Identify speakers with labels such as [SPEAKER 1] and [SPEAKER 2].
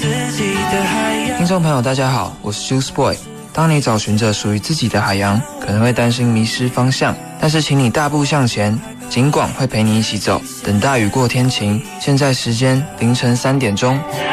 [SPEAKER 1] 听众朋友大家好，我是 Juice Boy。当你找寻着属于自己的海洋，可能会担心迷失方向，但是请你大步向前，警广会陪你一起走。等大雨过天晴。现在时间凌晨3点钟。